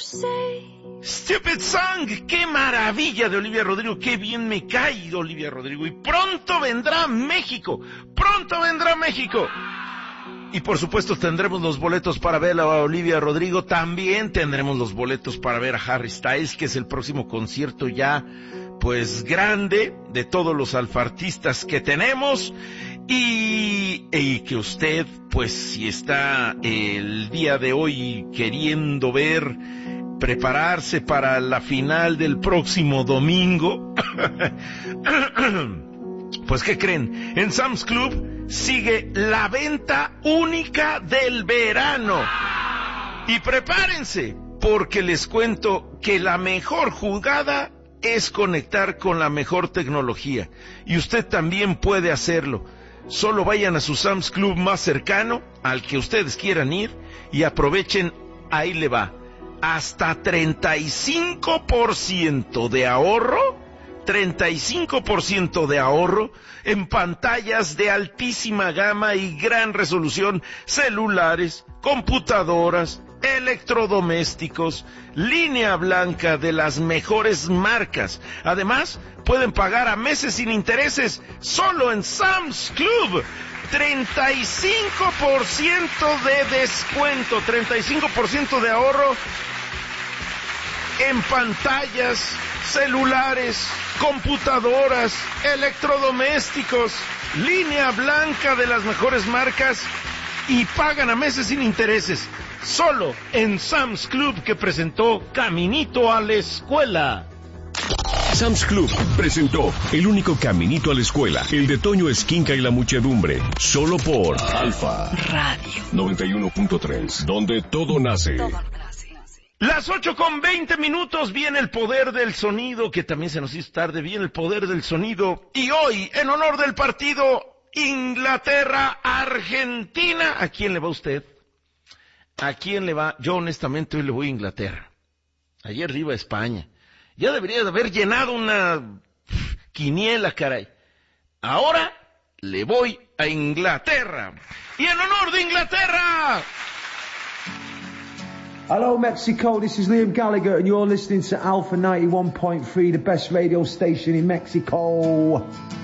Stupid Song, qué maravilla de Olivia Rodrigo, qué bien me cae Olivia Rodrigo. Y pronto vendrá México, Y por supuesto tendremos los boletos para ver a Olivia Rodrigo, también tendremos los boletos para ver a Harry Styles, que es el próximo concierto ya, pues grande, de todos los alfartistas que tenemos. Y que usted, pues si está el día de hoy queriendo prepararse para la final del próximo domingo, pues ¿qué creen? En Sam's Club sigue la venta única del verano. Y prepárense, porque les cuento que la mejor jugada es conectar con la mejor tecnología. Y usted también puede hacerlo. Solo vayan a su Sam's Club más cercano, al que ustedes quieran ir, y aprovechen, ahí le va, hasta 35% de ahorro, 35% de ahorro en pantallas de altísima gama y gran resolución, celulares, computadoras, electrodomésticos, línea blanca de las mejores marcas. Además, pueden pagar a meses sin intereses solo en Sam's Club. 35% de descuento, 35% de ahorro en pantallas, celulares, computadoras, electrodomésticos, línea blanca de las mejores marcas y pagan a meses sin intereses. Solo en Sam's Club, que presentó Caminito a la Escuela. Sam's Club presentó el único caminito a la escuela, el de Toño Esquinca y la muchedumbre, solo por Alfa Radio 91.3, donde todo nace. Las 8:20 viene el poder del sonido, que también se nos hizo tarde, viene el poder del sonido. Y hoy, en honor del partido Inglaterra-Argentina, ¿a quién le va usted? ¿A quién le va? Yo honestamente hoy le voy a Inglaterra. Ayer le iba a España. Ya debería de haber llenado una quiniela, caray. Ahora le voy a Inglaterra. Y en honor de Inglaterra... Hello Mexico, this is Liam Gallagher and you're listening to Alpha 91.3, the best radio station in Mexico.